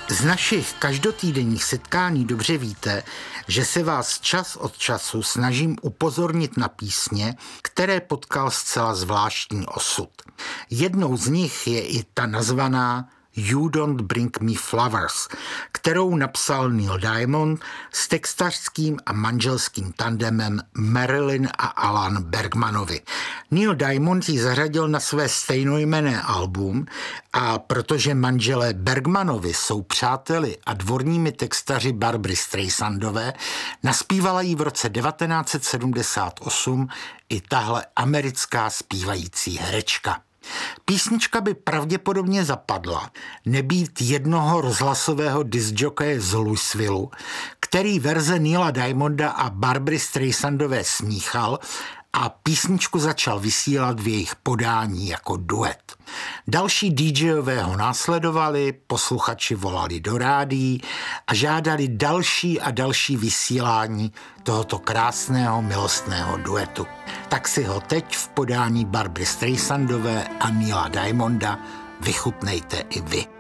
Z našich každotýdenních setkání dobře víte, že se vás čas od času snažím upozornit na písně, které potkal zcela zvláštní osud. Jednou z nich je i ta nazvaná You Don't Bring Me Flowers, kterou napsal Neil Diamond s textařským a manželským tandemem Marilyn a Alan Bergmanovi. Neil Diamond ji zařadil na své stejnojmenné album a protože manželé Bergmanovi jsou přáteli a dvorními textaři Barbry Streisandové, naspívala jí v roce 1978 i tahle americká zpívající herečka. Písnička by pravděpodobně zapadla, nebýt jednoho rozhlasového discjokeje z Louisvilleu, který verze Neila Diamonda a Barbry Streisandové smíchal a písničku začal vysílat v jejich podání jako duet. Další DJové ho následovali, posluchači volali do rádií a žádali další a další vysílání tohoto krásného milostného duetu. Tak si ho teď v podání Barbry Streisandové a Neila Diamonda vychutnejte i vy.